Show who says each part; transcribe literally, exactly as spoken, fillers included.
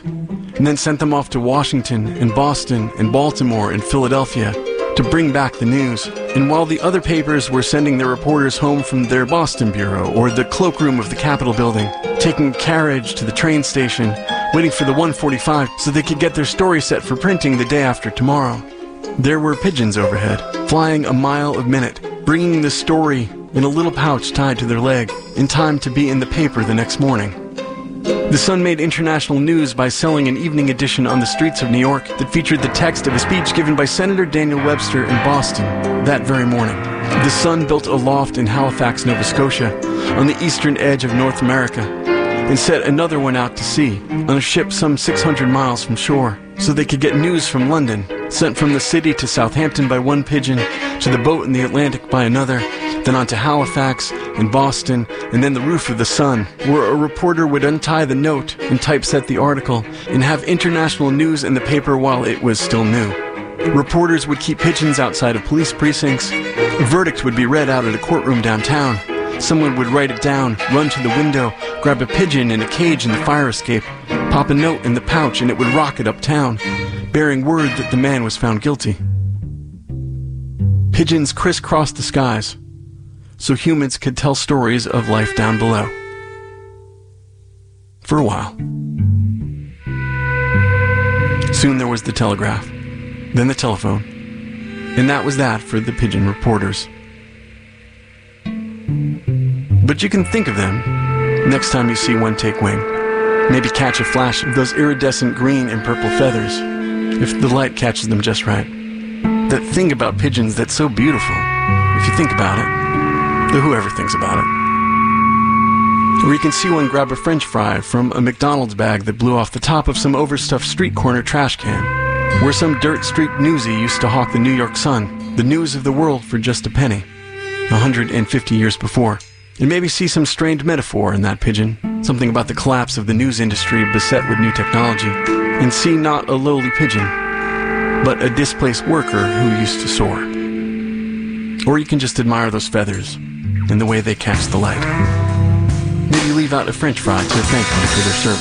Speaker 1: and then sent them off to Washington and Boston and Baltimore and Philadelphia to bring back the news. And while the other papers were sending their reporters home from their Boston bureau or the cloakroom of the Capitol building, taking a carriage to the train station, waiting for the one forty-five so they could get their story set for printing the day after tomorrow, there were pigeons overhead, flying a mile a minute, bringing the story in a little pouch tied to their leg, in time to be in the paper the next morning. The Sun made international news by selling an evening edition on the streets of New York that featured the text of a speech given by Senator Daniel Webster in Boston that very morning. The Sun built a loft in Halifax, Nova Scotia, on the eastern edge of North America, and set another one out to sea, on a ship some six hundred miles from shore, so they could get news from London, sent from the city to Southampton by one pigeon, to the boat in the Atlantic by another, then on to Halifax and Boston, and then the roof of the Sun, where a reporter would untie the note and typeset the article and have international news in the paper while it was still new. Reporters would keep pigeons outside of police precincts. A verdict would be read out at a courtroom downtown. Someone would write it down, run to the window, grab a pigeon in a cage in the fire escape, pop a note in the pouch, and it would rocket uptown, bearing word that the man was found guilty. Pigeons crisscrossed the skies, so humans could tell stories of life down below. For a while. Soon there was the telegraph, then the telephone, and that was that for the pigeon reporters. But you can think of them next time you see one take wing. Maybe catch a flash of those iridescent green and purple feathers, if the light catches them just right. That thing about pigeons that's so beautiful, if you think about it. Though whoever thinks about it. Or you can see one grab a French fry from a McDonald's bag that blew off the top of some overstuffed street corner trash can, where some dirt-streaked newsie used to hawk the New York Sun, the news of the world for just a penny, a hundred and fifty years before. And maybe see some strained metaphor in that pigeon, something about the collapse of the news industry beset with new technology, and see not a lowly pigeon, but a displaced worker who used to soar. Or you can just admire those feathers and the way they catch the light. Maybe leave out a French fry to thank them for their service.